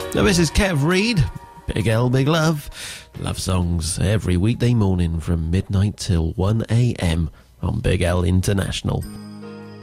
Now this is Kev Reid, Big L, Big Love. Love songs every weekday morning from midnight till 1 a.m. on Big L International.